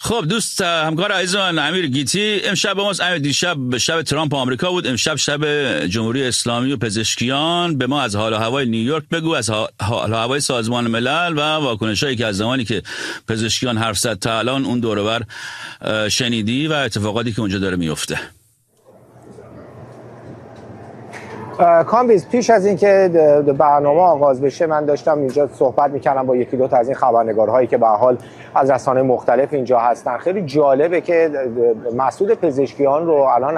خب دوست همکار عزیز من امیر گیتی امشب با ماست. امیر دیشب شب ترامپ آمریکا بود، امشب شب جمهوری اسلامی و پزشکیان. به ما از حال و هوای نیویورک بگو، از حال و هوای سازمان ملل و واکنشایی که از زمانی که پزشکیان حرف زد تا الان اون دور و بر شنیدی و اتفاقاتی که اونجا داره میفته. کامبیز، پیش از اینکه برنامه آغاز بشه من داشتم اینجا صحبت میکردم با یکی دو تا از این خبرنگارهایی که به حال از رسانه‌های مختلف اینجا هستن. خیلی جالبه که مسئول پزشکیان رو الان